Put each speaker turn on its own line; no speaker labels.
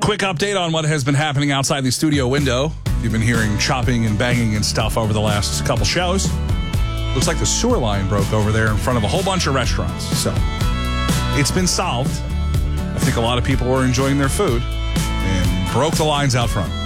Quick update on what has been happening outside the studio window. You've been hearing chopping and banging and stuff over the last couple shows. Looks like the sewer line broke over there in front of a whole bunch of restaurants. So it's been solved. I think a lot of people were enjoying their food and broke the lines out front.